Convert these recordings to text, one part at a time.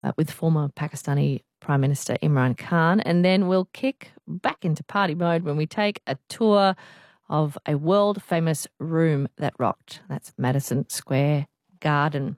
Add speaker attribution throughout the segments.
Speaker 1: with former Pakistani Prime Minister Imran Khan. And then we'll kick back into party mode when we take a tour of a world-famous room that rocked. That's Madison Square Garden.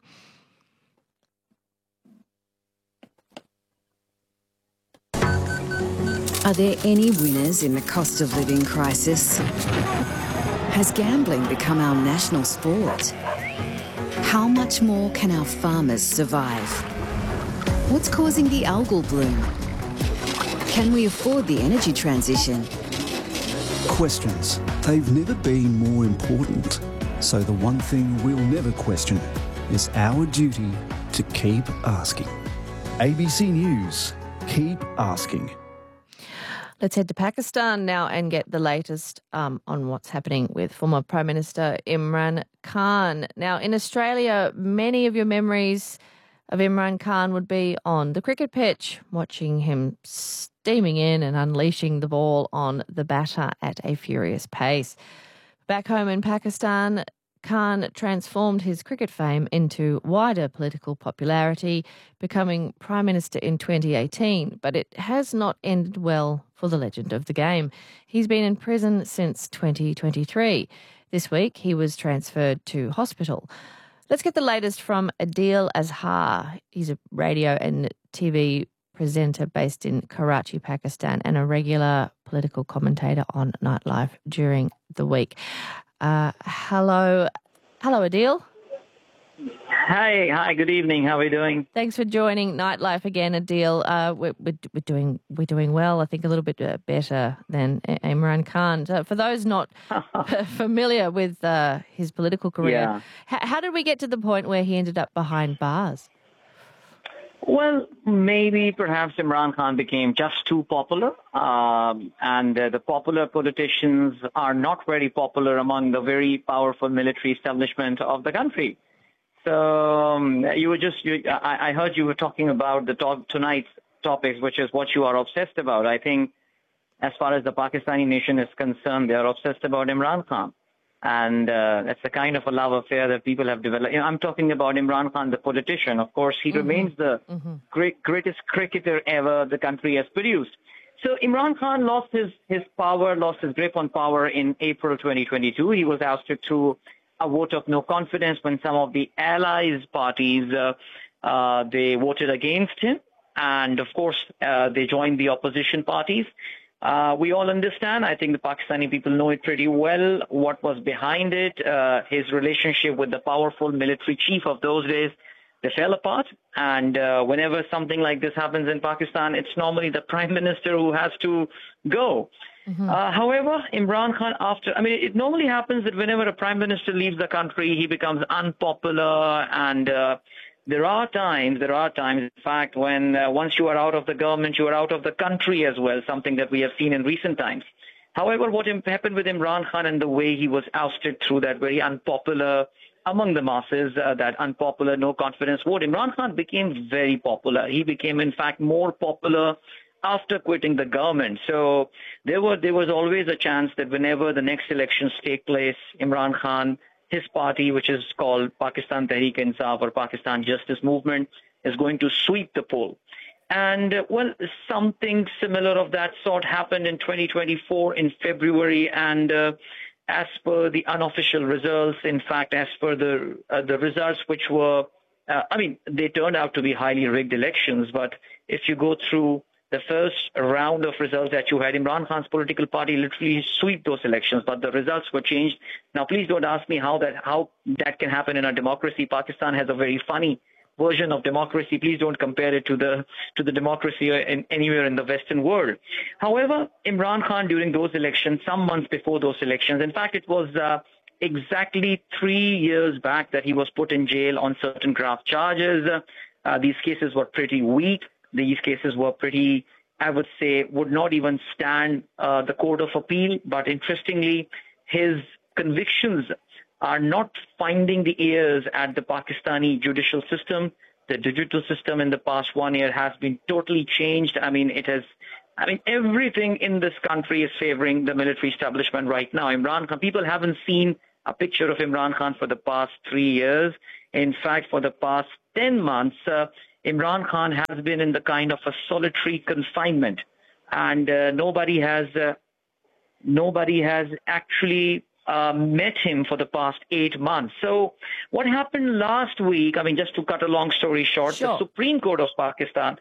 Speaker 2: Are there any winners in the cost of living crisis? Has gambling become our national sport? How much more can our farmers survive? What's causing the algal bloom? Can we afford the energy transition?
Speaker 3: Questions. They've never been more important. So the one thing we'll never question is our duty to keep asking. ABC News. Keep asking.
Speaker 1: Let's head to Pakistan now and get the latest on what's happening with former Prime Minister Imran Khan. Now, in Australia, many of your memories of Imran Khan would be on the cricket pitch, watching him steaming in and unleashing the ball on the batter at a furious pace. Back home in Pakistan, Khan transformed his cricket fame into wider political popularity, becoming Prime Minister in 2018. But it has not ended well for the legend of the game. He's been in prison since 2023. This week, he was transferred to hospital. Let's get the latest from Adil Azhar. He's a radio and TV presenter based in Karachi, Pakistan, and a regular political commentator on Nightlife during the week. Hello, Adil.
Speaker 4: Hi. Good evening. How are you doing?
Speaker 1: Thanks for joining Nightlife again, Adil. We're doing well. I think a little bit better than Imran Khan. For those not familiar with his political career, how did we get to the point where he ended up behind bars?
Speaker 4: Well, maybe perhaps Imran Khan became just too popular, and the popular politicians are not very popular among the very powerful military establishment of the country. So I heard you were talking about tonight's topics, which is what you are obsessed about. I think as far as the Pakistani nation is concerned, they are obsessed about Imran Khan. And that's the kind of a love affair that people have developed. I'm talking about Imran Khan, the politician. Of course, he remains the greatest cricketer ever the country has produced. So Imran Khan lost his power, lost his grip on power in April 2022. He was ousted through a vote of no confidence when some of the allies parties, they voted against him. And of course, they joined the opposition parties. We all understand. I think the Pakistani people know it pretty well, what was behind it. His relationship with the powerful military chief of those days, they fell apart. And whenever something like this happens in Pakistan, it's normally the prime minister who has to go. However, Imran Khan, it normally happens that whenever a prime minister leaves the country, he becomes unpopular, and there are times, in fact, when once you are out of the government, you are out of the country as well, something that we have seen in recent times. However, what happened with Imran Khan and the way he was ousted through that very unpopular, among the masses, that unpopular no confidence vote, Imran Khan became very popular. He became, in fact, more popular after quitting the government. So there was always a chance that whenever the next elections take place, Imran Khan, his party, which is called Pakistan Tehreek-e-Insaf or Pakistan Justice Movement, is going to sweep the poll. And, something similar of that sort happened in 2024 in February. And as per the unofficial results, in fact, as per the results which were, they turned out to be highly rigged elections. But if you go through the first round of results that you had, Imran Khan's political party literally swept those elections, but the results were changed. Now, please don't ask me how that can happen in a democracy. Pakistan has a very funny version of democracy. Please don't compare it to the democracy anywhere in the Western world. However, Imran Khan during those elections, some months before those elections, in fact, it was exactly 3 years back that he was put in jail on certain graft charges. These cases were pretty weak. These cases were pretty, I would say, would not even stand the court of appeal. But interestingly, his convictions are not finding the ears at the Pakistani judicial system. The digital system in the past 1 year has been totally changed. Everything in this country is favoring the military establishment right now. Imran Khan, people haven't seen a picture of Imran Khan for the past 3 years. In fact, for the past 10 months, Imran Khan has been in the kind of a solitary confinement, and nobody has actually met him for the past 8 months. So what happened last week, I mean, just to cut a long story short,
Speaker 1: Sure.
Speaker 4: the Supreme Court of Pakistan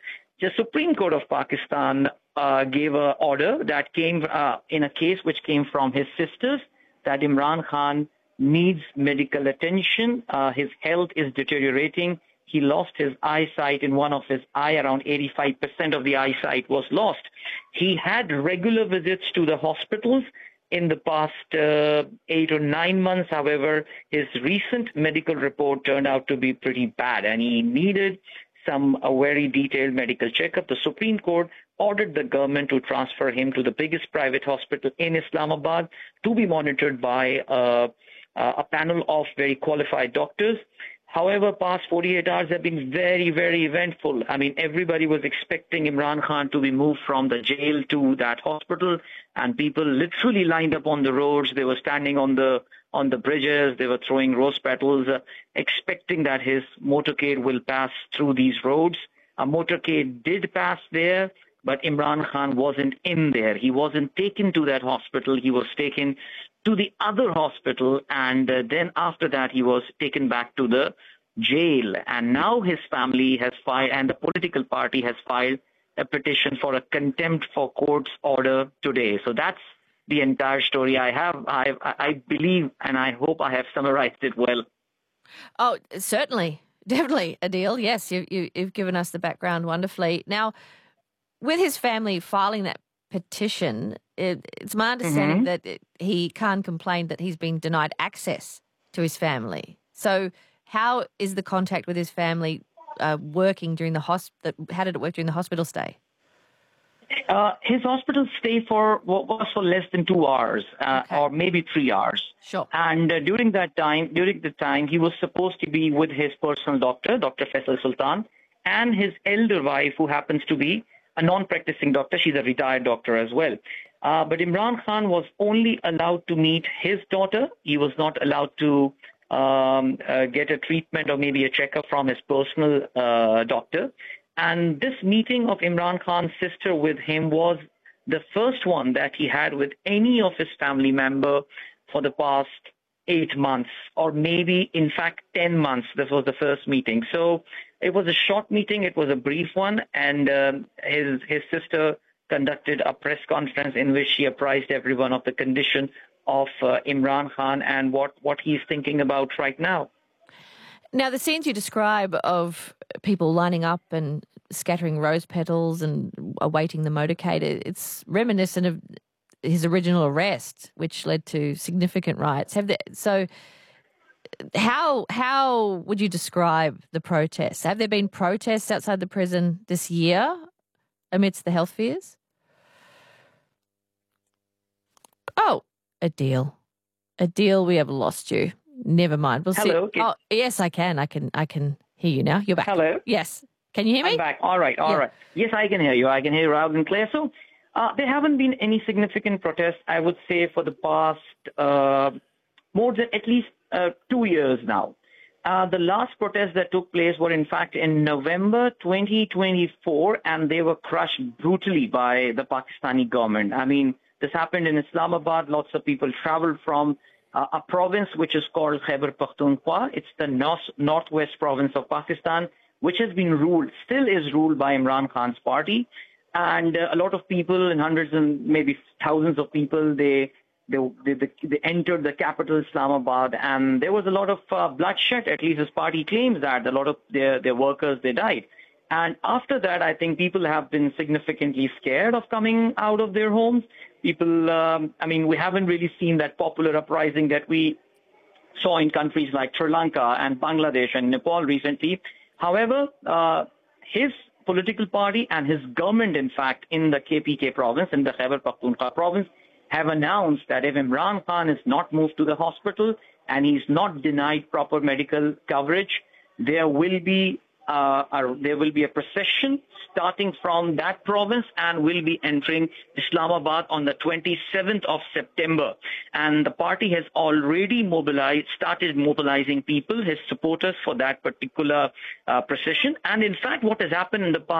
Speaker 4: gave an order that came in a case which came from his sisters, that Imran Khan needs medical attention. His health is deteriorating. He lost his eyesight in one of his eye. Around 85% of the eyesight was lost. He had regular visits to the hospitals in the past 8 or 9 months. However, his recent medical report turned out to be pretty bad, and he needed a very detailed medical checkup. The Supreme Court ordered the government to transfer him to the biggest private hospital in Islamabad to be monitored by a panel of very qualified doctors. However, past 48 hours have been very, very eventful. I mean, everybody was expecting Imran Khan to be moved from the jail to that hospital, and people literally lined up on the roads. They were standing on the bridges. They were throwing rose petals, expecting that his motorcade will pass through these roads. A motorcade did pass there, but Imran Khan wasn't in there. He wasn't taken to that hospital. He was taken to the other hospital, and then after that he was taken back to the jail. And now his family has filed, and the political party has filed a petition for a contempt for court's order today. So that's the entire story. I believe, and I hope I have summarized it well.
Speaker 1: Oh, certainly. Definitely, Adil. Yes, you've given us the background wonderfully. Now, with his family filing that petition, it's my understanding that he can't complain that he's been denied access to his family. So how is the contact with his family working during the how did it work during the hospital stay?
Speaker 4: His hospital stay was for less than 2 hours, or maybe 3 hours.
Speaker 1: Sure.
Speaker 4: And during the time, he was supposed to be with his personal doctor, Dr. Faisal Sultan, and his elder wife, who happens to be a non-practicing doctor. She's a retired doctor as well. But Imran Khan was only allowed to meet his daughter. He was not allowed to get a treatment or maybe a checkup from his personal doctor. And this meeting of Imran Khan's sister with him was the first one that he had with any of his family member for the past 8 months, or maybe, in fact, 10 months. This was the first meeting. So it was a short meeting. It was a brief one. And his sister conducted a press conference in which she apprised everyone of the condition of Imran Khan and what he's thinking about right now.
Speaker 1: Now, the scenes you describe of people lining up and scattering rose petals and awaiting the motorcade, it's reminiscent of his original arrest, which led to significant riots. So how would you describe the protests? Have there been protests outside the prison this year amidst the health fears? Oh, Adil, we have lost you. Never mind. We'll
Speaker 4: Hello.
Speaker 1: see. Oh, yes, I can. I can hear you now. You're back.
Speaker 4: Hello.
Speaker 1: Yes. Can you hear me?
Speaker 4: I'm back. All right. Yes, I can hear you. I can hear you loud and clear. So there haven't been any significant protests, I would say, for the past more than at least 2 years now. The last protests that took place were, in fact, in November 2024, and they were crushed brutally by the Pakistani government. I mean, this happened in Islamabad. Lots of people traveled from a province which is called Khyber Pakhtunkhwa. It's the northwest province of Pakistan, which has been still is ruled by Imran Khan's party. And a lot of people, and hundreds and maybe thousands of people, they entered the capital, Islamabad, and there was a lot of bloodshed. At least his party claims that a lot of their workers, they died. And after that, I think people have been significantly scared of coming out of their homes. People, we haven't really seen that popular uprising that we saw in countries like Sri Lanka and Bangladesh and Nepal recently. However, his political party and his government, in fact, in the KPK province, in the Khyber Pakhtunkhwa province, have announced that if Imran Khan is not moved to the hospital and he's not denied proper medical coverage, there will be there will be a procession starting from that province and will be entering Islamabad on the 27th of September. And the party has already started mobilizing people, his supporters, for that particular procession. And in fact, what has happened in the past